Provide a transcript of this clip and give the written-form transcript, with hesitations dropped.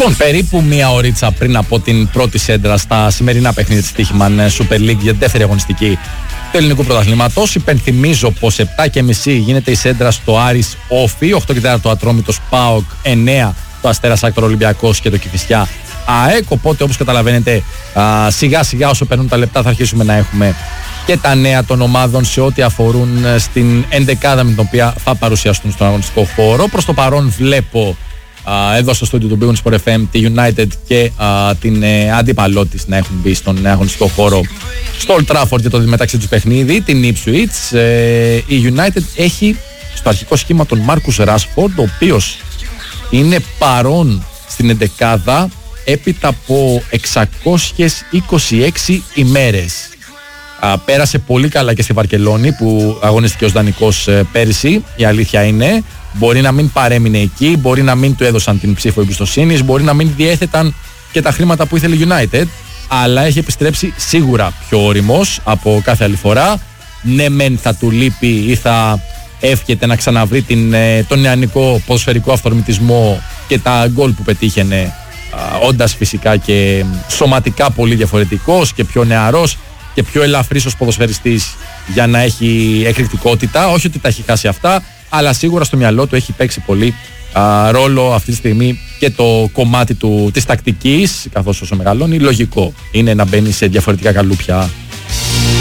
Λοιπόν, περίπου μία ωρίτσα πριν από την πρώτη σέντρα στα σημερινά παιχνίδια της Τύχημαν Super League για τη δεύτερη αγωνιστική του ελληνικού πρωταθλήματος. Υπενθυμίζω πως 7:30 γίνεται η σέντρα στο Άρης Όφι, 8 και 4 το Ατρόμητος ΠΑΟΚ, 9 το Αστέρας Άκτορο Ολυμπιακός και το Κηφισιά ΑΕΚ. Οπότε, όπως καταλαβαίνετε, σιγά σιγά όσο περνούν τα λεπτά θα αρχίσουμε να έχουμε και τα νέα των ομάδων σε ό,τι αφορούν στην ενδεκάδα με την οποία θα παρουσιαστούν στον αγωνιστικό χώρο. Προς το παρόν βλέπω εδώ στο στούντιο του Big Sport FM τη United και την αντίπαλό της να έχουν μπει στον αγωνιστικό χώρο στο Old Trafford για το μεταξύ τους παιχνίδι, την Ipswich. Η United έχει στο αρχικό σχήμα τον Marcus Rashford, ο οποίος είναι παρόν στην εντεκάδα έπειτα από 626 ημέρες. Πέρασε πολύ καλά και στη Βαρκελόνη που αγωνίστηκε ως δανεικός πέρυσι, η αλήθεια είναι. Μπορεί να μην παρέμεινε εκεί, μπορεί να μην του έδωσαν την ψήφο εμπιστοσύνης, μπορεί να μην διέθεταν και τα χρήματα που ήθελε η United, αλλά έχει επιστρέψει σίγουρα πιο όριμος από κάθε άλλη φορά. Ναι, μεν θα του λείπει ή θα εύχεται να ξαναβρει τον νεανικό ποδοσφαιρικό αυθορμητισμό και τα γκολ που πετύχαινε, όντας φυσικά και σωματικά πολύ διαφορετικός και πιο νεαρός και πιο ελαφρύς ως ποδοσφαιριστής για να έχει εκρηκτικότητα. Όχι ότι τα έχει χάσει αυτά, αλλά σίγουρα στο μυαλό του έχει παίξει πολύ ρόλο αυτή τη στιγμή και το κομμάτι της τακτικής, καθώς όσο μεγαλώνει, λογικό είναι να μπαίνει σε διαφορετικά καλούπια